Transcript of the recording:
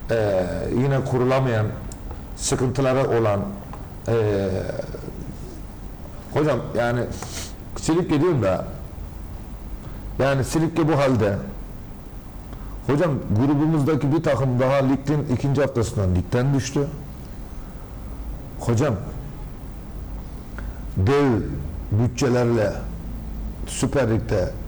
yine kurulamayan, sıkıntıları olan hocam yani Silifke diyorum da yani Silifke bu halde. Hocam grubumuzdaki bir takım daha ligin ikinci haftasından ligden düştü. Hocam dev bütçelerle Süper Lig'de